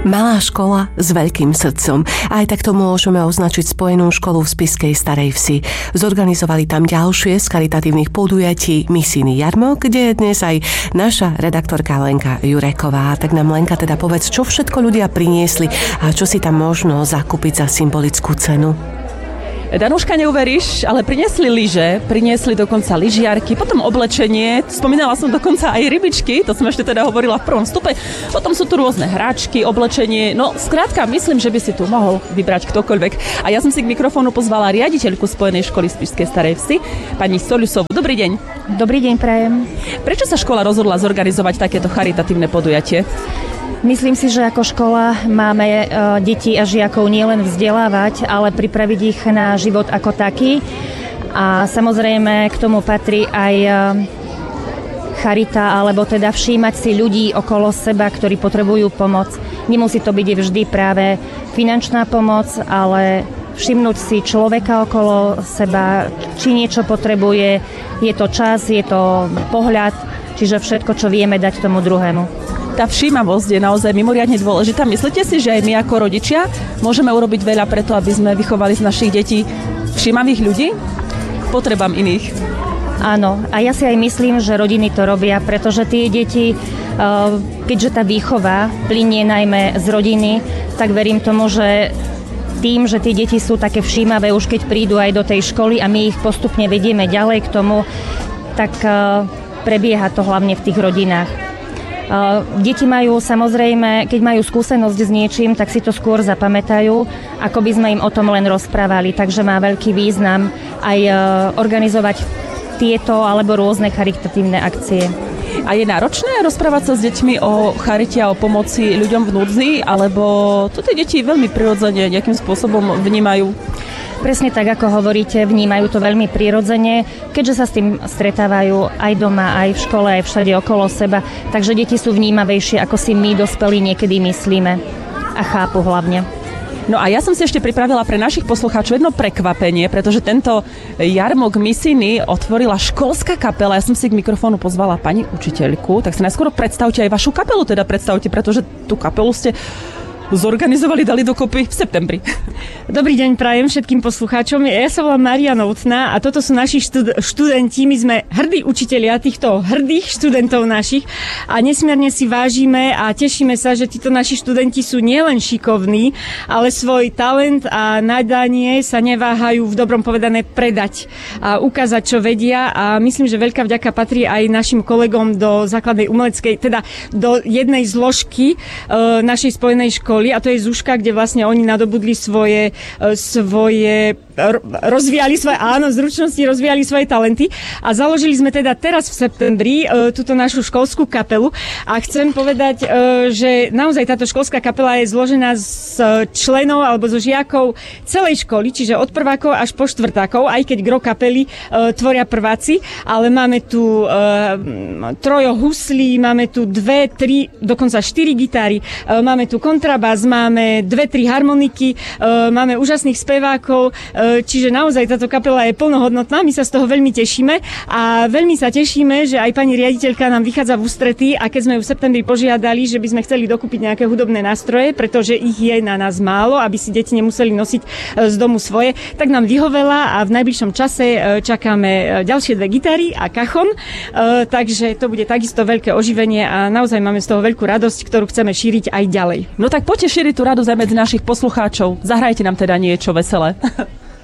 Malá škola s veľkým srdcom. Aj tak to môžeme označiť spojenú školu v Spišskej Starej Vsi. Zorganizovali tam ďalšie z charitatívnych podujatí misijný jarmok, kde je dnes aj naša redaktorka Lenka Jureková. Tak nám Lenka teda povedz, čo všetko ľudia priniesli a čo si tam možno zakúpiť za symbolickú cenu. Danuška, neuveríš, ale priniesli lyže, priniesli dokonca lyžiarky, potom oblečenie, spomínala som dokonca aj rybičky, to som ešte teda hovorila v prvom vstupe, potom sú tu rôzne hráčky, oblečenie, no skrátka, myslím, že by si tu mohol vybrať ktokoľvek. A ja som si k mikrofónu pozvala riaditeľku Spojenej školy v Spišskej Starej Vsi, pani Soľusovú. Dobrý deň. Dobrý deň, prajem. Prečo sa škola rozhodla zorganizovať takéto charitatívne podujatie? Myslím si, že ako škola máme deti a žiakov nielen vzdelávať, ale pripraviť ich na život ako taký. A samozrejme k tomu patrí aj charita, alebo teda všímať si ľudí okolo seba, ktorí potrebujú pomoc. Nemusí to byť vždy práve finančná pomoc, ale všimnúť si človeka okolo seba, či niečo potrebuje. Je to čas, je to pohľad, čiže všetko, čo vieme dať tomu druhému. Tá všímavosť je naozaj mimoriadne dôležitá. Myslíte si, že aj my ako rodičia môžeme urobiť veľa preto, aby sme vychovali z našich detí všímavých ľudí k potrebám iných? Áno, a ja si aj myslím, že rodiny to robia, pretože tie deti, keďže tá výchova plynie najmä z rodiny, tak verím tomu, že tým, že tie deti sú také všímavé, už keď prídu aj do tej školy a my ich postupne vedieme ďalej k tomu, tak prebieha to hlavne v tých rodinách. Deti majú samozrejme, keď majú skúsenosť s niečím, tak si to skôr zapamätajú, ako by sme im o tom len rozprávali. Takže má veľký význam aj organizovať tieto alebo rôzne charitatívne akcie. A je náročné rozprávať sa s deťmi o charite a o pomoci ľuďom v núdzi, alebo to tie deti veľmi prirodzene nejakým spôsobom vnímajú? Presne tak, ako hovoríte, vnímajú to veľmi prirodzene, keďže sa s tým stretávajú aj doma, aj v škole, aj všade okolo seba. Takže deti sú vnímavejšie, ako si my, dospelí, niekedy myslíme. A chápu hlavne. No a ja som si ešte pripravila pre našich poslucháčov jedno prekvapenie, pretože tento jarmok misijný otvorila školská kapela. Ja som si k mikrofónu pozvala pani učiteľku, tak sa najskôr predstavte aj vašu kapelu, teda predstavte, pretože tú kapelu ste zorganizovali, dali dokopy v septembri. Dobrý deň prajem všetkým poslucháčom. Ja sa volám Mária Novotná a toto sú naši študenti. My sme hrdí učitelia týchto hrdých študentov našich a nesmierne si vážime a tešíme sa, že títo naši študenti sú nielen šikovní, ale svoj talent a nadanie sa neváhajú, v dobrom povedané, predať a ukázať, čo vedia, a myslím, že veľká vďaka patrí aj našim kolegom do základnej umeleckej, teda do jednej zložky našej spojenej školy, a to je Zuška, kde vlastne oni nadobudli svoje rozvíjali svoje, zručnosti, rozvíjali svoje talenty a založili sme teda teraz v septembri túto našu školskú kapelu a chcem povedať, že naozaj táto školská kapela je zložená z členov alebo zo žiakov celej školy, čiže od prvákov až po štvrtákov, aj keď gro kapely tvoria prváci, ale máme tu trojo huslí, máme tu 2, 3, dokonca 4 gitáry, máme tu kontrabás, máme 2-3 harmoniky, máme úžasných spevákov, čiže naozaj táto kapela je plnohodnotná, my sa z toho veľmi tešíme a veľmi sa tešíme, že aj pani riaditeľka nám vychádza v ústretí, a keď sme ju v septembri požiadali, že by sme chceli dokúpiť nejaké hudobné nástroje, pretože ich je na nás málo, aby si deti nemuseli nosiť z domu svoje, tak nám vyhovela a v najbližšom čase čakáme ďalšie 2 gitary a kachon, takže to bude takisto veľké oživenie a naozaj máme z toho veľkú radosť, ktorú chceme šíriť aj ďalej. No tak poďte šíriť tú radosť aj medzi našich poslucháčov. Zahrajte nám teda niečo veselé.